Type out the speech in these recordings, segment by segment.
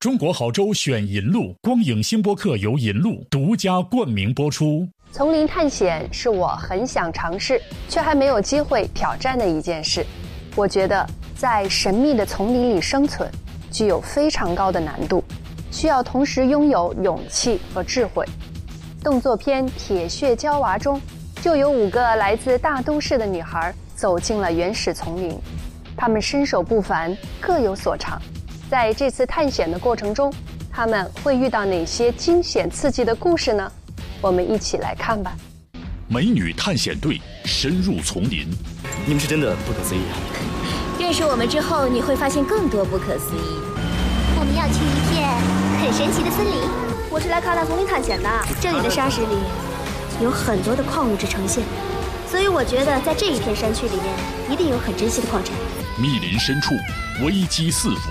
中国好州选银鹭，光影星播客由银鹭独家冠名播出。 丛林探险是我很想尝试，却还没有机会挑战的一件事。我觉得在神秘的丛林里生存，具有非常高的难度，需要同时拥有勇气和智慧。动作片《铁血娇娃》中，就有5个来自大都市的女孩走进了原始丛林，她们身手不凡，各有所长。在这次探险的过程中，她们会遇到哪些惊险刺激的故事呢？我们一起来看吧。 美女探险队深入丛林， 你们是真的不可思议啊！ 认识我们之后，你会发现更多不可思议。 我们要去一片很神奇的森林。 我是来看丛林探险的，这里的沙石里有很多的矿物质呈现，所以我觉得在这一片山区里面一定有很珍惜的矿产。 密林深处危机四伏，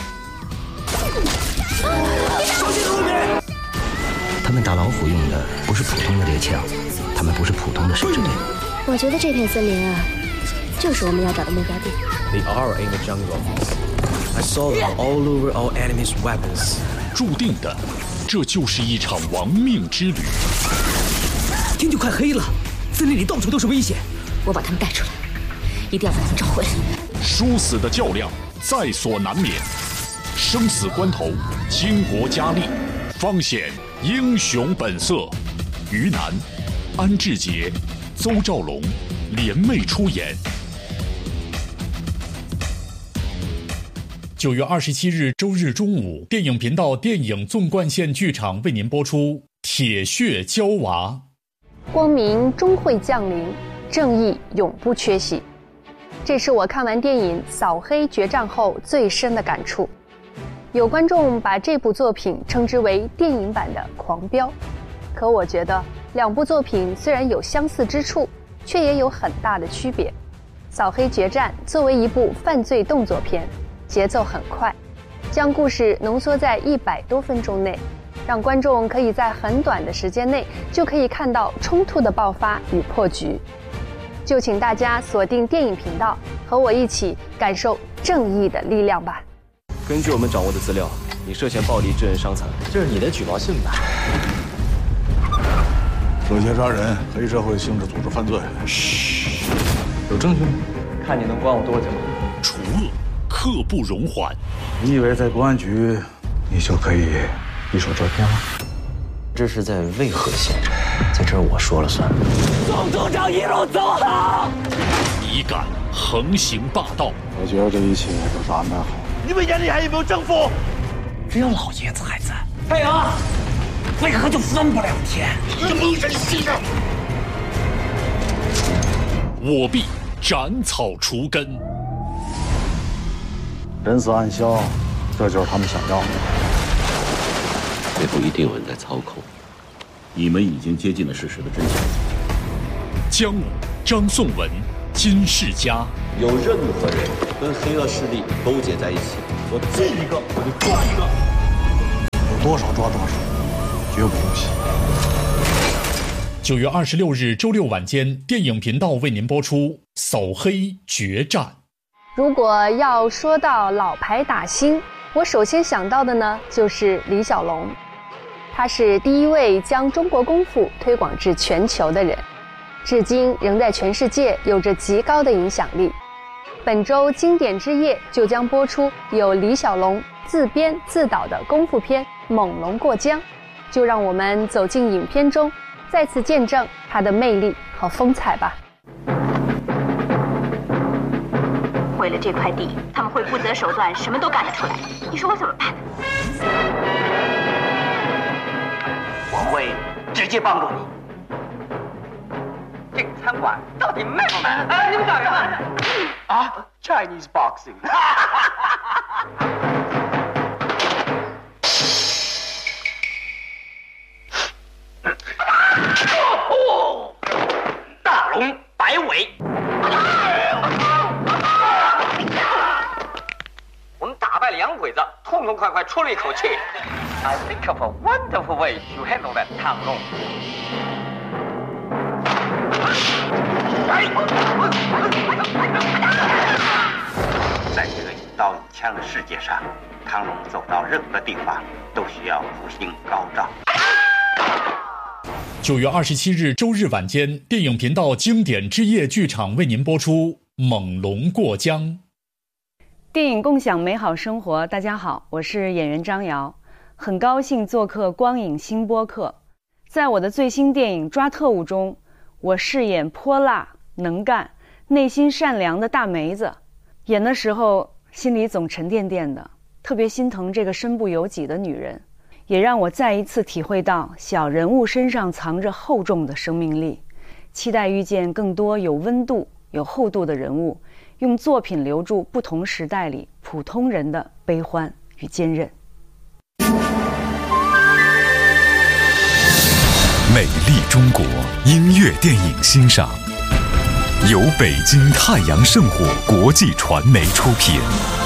小心后面！ 他们打老虎用的不是普通的猎枪，他们不是普通的神之队。 我觉得这片森林啊，就是我们要找的目标地。 They are in the jungle. I saw them all over our enemies' weapons. 注定的，这就是一场亡命之旅。 天就快黑了，森林里到处都是危险。 我把他们带出来，一定要把他们找回来。 殊死的较量在所难免，生死关头倾国佳丽，方显英雄本色。于南、安志杰、邹兆龙联袂出演。9月27日周日中午，电影频道电影纵贯线剧场为您播出《铁血娇娃》。 光明终会降临，正义永不缺席。这是我看完电影《扫黑决战》后最深的感触。有观众把这部作品称之为电影版的《狂飙》，可我觉得2部作品虽然有相似之处，却也有很大的区别。《扫黑决战》作为一部犯罪动作片，节奏很快，将故事浓缩在100多分钟内，让观众可以在很短的时间内就可以看到冲突的爆发与破局。就请大家锁定电影频道，和我一起感受正义的力量吧。 根据我们掌握的资料，你涉嫌暴力致人伤残，这是你的举报信吧？ 涉嫌杀人、黑社会性质组织犯罪。 嘘，有证据吗？看你能关我多久。 除恶刻不容缓。 你以为在公安局，你就可以一手遮天了？ 这是在渭河县，在这儿我说了算。 总组长一路走好。 你敢横行霸道？ 我觉得这一切都是安排好。 你们眼里还有没有政府？只要老爷子还在，配合，为何就分不了天？你真是的！ 我必斩草除根。 人死暗消，这就是他们想要的。 背后一定有人在操控，你们已经接近了事实的真相。 姜武、张颂文、金世佳， 有任何人跟黑恶势力勾结在一起，我见一个我就抓一个， 有多少抓多少，绝不姑息。 9月26日周六晚间，电影频道为您播出《扫黑决战》。 如果要说到老牌打星，我首先想到的呢就是李小龙。他是第一位将中国功夫推广至全球的人，至今仍在全世界有着极高的影响力。本周经典之夜就将播出由李小龙自编自导的功夫片《猛龙过江》，就让我们走进影片中，再次见证他的魅力和风采吧。 为了这块地，他们会不择手段，什么都干得出来。你说我怎么办？ 我会直接帮助你。这个餐馆到底卖不卖？你们干什么？啊 ，Chinese boxing。大龙摆尾。我们打败了洋鬼子，痛痛快快出了一口气。I think of a wonderful way to handle that 唐龙。在这里刀与枪的世界上，唐龙走到任何地方都需要福星高照。 9月27日周日晚间，电影频道经典之夜剧场为您播出《猛龙过江》。 电影共享美好生活，大家好，我是演员张瑶，很高兴做客光影新播客。在我的最新电影《抓特务》中，我饰演泼辣、能干、内心善良的大梅子。演的时候心里总沉甸甸的，特别心疼这个身不由己的女人，也让我再一次体会到小人物身上藏着厚重的生命力。期待遇见更多有温度、有厚度的人物，用作品留住不同时代里普通人的悲欢与坚韧。 美丽中国音乐电影欣赏，由北京太阳圣火国际传媒出品。